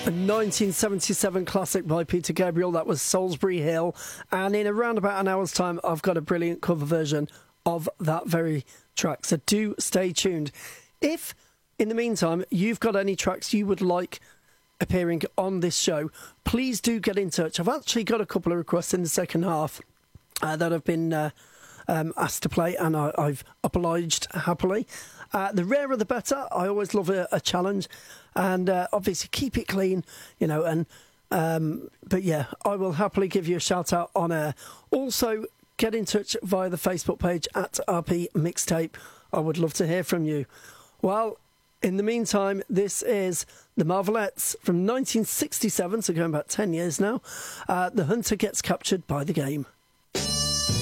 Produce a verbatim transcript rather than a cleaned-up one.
A nineteen seventy-seven classic by Peter Gabriel. That was Salisbury Hill. And in around about an hour's time, I've got a brilliant cover version of that very track. So do stay tuned. If, in the meantime, you've got any tracks you would like appearing on this show, please do get in touch. I've actually got a couple of requests in the second half uh, that have been uh, um, asked to play, and I, I've obliged happily. Uh, the rarer the better. I always love a, a challenge, and uh, obviously keep it clean, you know. And um, but yeah, I will happily give you a shout out on air. Also, get in touch via the Facebook page at R P Mixtape. I would love to hear from you. Well, in the meantime, this is the Marvelettes from nineteen sixty-seven, so going back ten years now. Uh, the Hunter Gets Captured by the Game.